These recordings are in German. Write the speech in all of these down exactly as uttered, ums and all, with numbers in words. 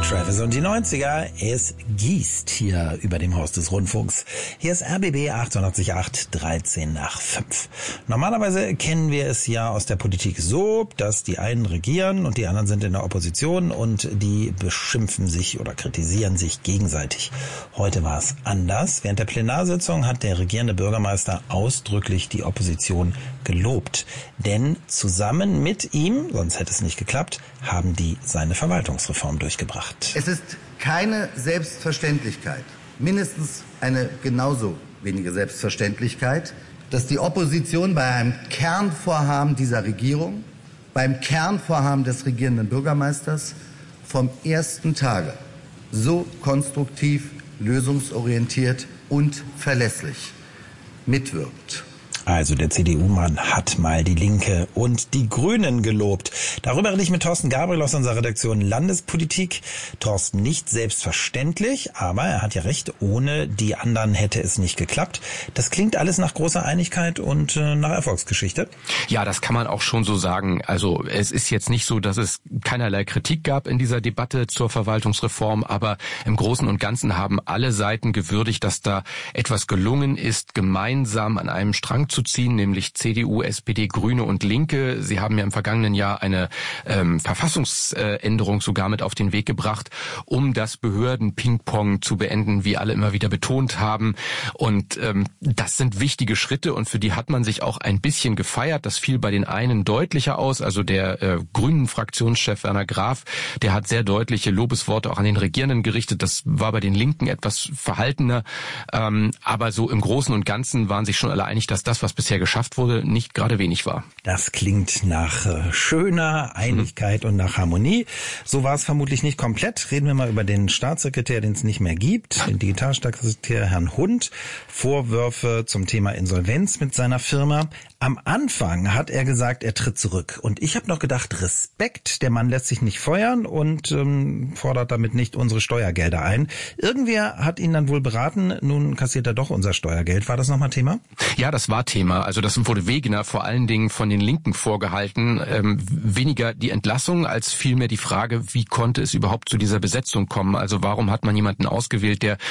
Travis und die neunziger, es gießt hier über dem Haus des Rundfunks. Hier ist R B B achtundachtzig Komma acht, dreizehn nach fünf. Normalerweise kennen wir es ja aus der Politik so, dass die einen regieren und die anderen sind in der Opposition und die beschimpfen sich oder kritisieren sich gegenseitig. Heute war es anders. Während der Plenarsitzung hat der regierende Bürgermeister ausdrücklich die Opposition gelobt. Denn zusammen mit ihm, sonst hätte es nicht geklappt, haben die seine Verwaltungsreform durchgebracht. Es ist keine Selbstverständlichkeit, mindestens eine genauso wenige Selbstverständlichkeit, dass die Opposition bei einem Kernvorhaben dieser Regierung, beim Kernvorhaben des regierenden Bürgermeisters vom ersten Tage so konstruktiv, lösungsorientiert und verlässlich mitwirkt. Also der C D U-Mann hat mal die Linke und die Grünen gelobt. Darüber rede ich mit Thorsten Gabriel aus unserer Redaktion Landespolitik. Thorsten, nicht selbstverständlich, aber er hat ja recht, ohne die anderen hätte es nicht geklappt. Das klingt alles nach großer Einigkeit und äh, nach Erfolgsgeschichte. Ja, das kann man auch schon so sagen. Also es ist jetzt nicht so, dass es keinerlei Kritik gab in dieser Debatte zur Verwaltungsreform, aber im Großen und Ganzen haben alle Seiten gewürdigt, dass da etwas gelungen ist, gemeinsam an einem Strang zu ziehen, nämlich C D U, S P D, Grüne und Linke. Sie haben ja im vergangenen Jahr eine ähm, Verfassungsänderung sogar mit auf den Weg gebracht, um das Behörden-Ping-Pong zu beenden, wie alle immer wieder betont haben. Und ähm, das sind wichtige Schritte und für die hat man sich auch ein bisschen gefeiert. Das fiel bei den einen deutlicher aus. Also der äh, grünen Fraktionschef Werner Graf, der hat sehr deutliche Lobesworte auch an den Regierenden gerichtet. Das war bei den Linken etwas verhaltener. Ähm, aber so im Großen und Ganzen waren sich schon alle einig, dass das, was bisher geschafft wurde, nicht gerade wenig war. Das klingt nach äh, schöner Einigkeit mhm. und nach Harmonie. So war es vermutlich nicht komplett. Reden wir mal über den Staatssekretär, den es nicht mehr gibt, den Digitalstaatssekretär Herrn Hund. Vorwürfe zum Thema Insolvenz mit seiner Firma. Am Anfang hat er gesagt, er tritt zurück. Und ich habe noch gedacht, Respekt, der Mann lässt sich nicht feuern und ähm, fordert damit nicht unsere Steuergelder ein. Irgendwer hat ihn dann wohl beraten, nun kassiert er doch unser Steuergeld. War das nochmal Thema? Ja, das war Thema. Also das wurde Wegener vor allen Dingen von den Linken vorgehalten. Ähm, weniger die Entlassung als vielmehr die Frage, wie konnte es überhaupt zu dieser Besetzung kommen? Also warum hat man jemanden ausgewählt, der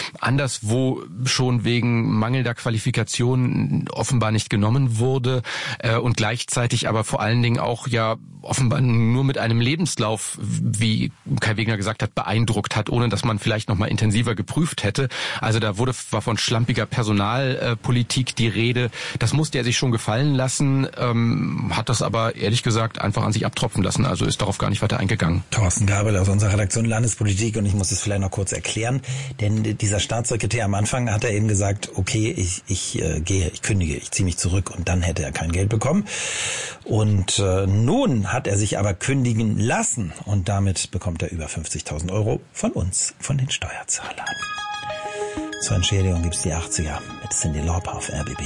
anderswo schon wegen mangelnder Qualifikation offenbar nicht genommen wurde äh, und gleichzeitig aber vor allen Dingen auch ja offenbar nur mit einem Lebenslauf, wie Kai Wegener gesagt hat, beeindruckt hat, ohne dass man vielleicht noch mal intensiver geprüft hätte. Also da wurde war von schlampiger Personalpolitik die Rede. Das musste er sich schon gefallen lassen, ähm, hat das aber ehrlich gesagt einfach an sich abtropfen lassen. Also ist darauf gar nicht weiter eingegangen. Thorsten Gabriel aus unserer Redaktion Landespolitik und ich muss es vielleicht noch kurz erklären, denn dieser Staatssekretär am Anfang hat er eben gesagt, okay, ich, ich äh, gehe, ich kündige, ich ziehe mich zurück und dann hätte er kein Geld bekommen. Und äh, nun hat er sich aber kündigen lassen und damit bekommt er über fünfzigtausend Euro von uns, von den Steuerzahlern. Zur Entschädigung gibt's die achtziger mit Cyndi Lauper auf R B B.